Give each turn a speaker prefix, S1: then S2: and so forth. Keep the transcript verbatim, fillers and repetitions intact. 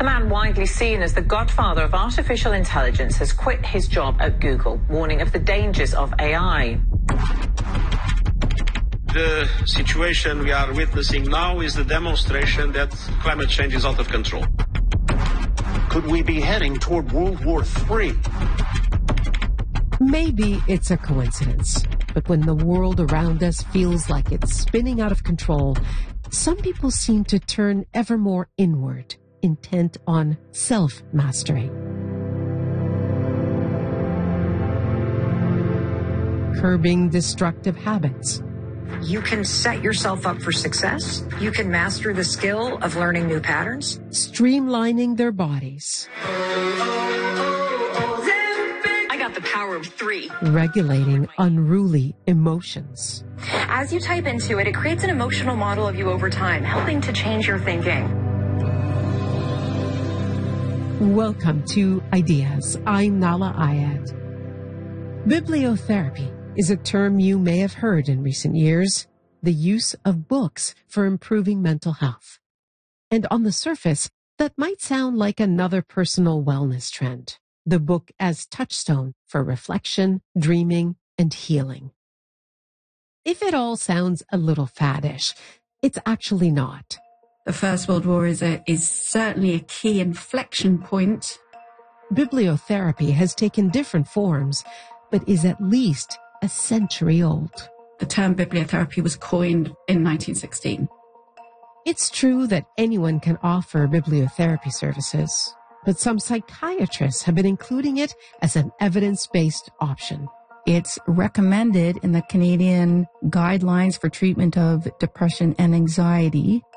S1: The man widely seen as the godfather of artificial intelligence has quit his job at Google, warning of the dangers of A I.
S2: The situation we are witnessing now is the demonstration that climate change is out of control.
S3: Could we be heading toward World War Three?
S4: Maybe it's a coincidence, but when the world around us feels like it's spinning out of control, some people seem to turn ever more inward, intent on self-mastery. Curbing destructive habits.
S5: You can set yourself up for success. You can master the skill of learning new patterns.
S4: Streamlining their bodies.
S5: I got the power of three.
S4: Regulating unruly emotions.
S6: As you type into it, it creates an emotional model of you over time, helping to change your thinking.
S4: Welcome to Ideas. I'm Nahlah Ayed. Bibliotherapy is a term you may have heard in recent years, the use of books for improving mental health. And on the surface, that might sound like another personal wellness trend, the book as touchstone for reflection, dreaming, and healing. If it all sounds a little faddish, it's actually not.
S7: The First World War is, a, is certainly a key inflection point.
S4: Bibliotherapy has taken different forms, but is at least a century old.
S7: The term bibliotherapy was coined in nineteen sixteen.
S4: It's true that anyone can offer bibliotherapy services, but some psychiatrists have been including it as an evidence-based option.
S8: It's recommended in the Canadian Guidelines for Treatment of Depression and Anxiety.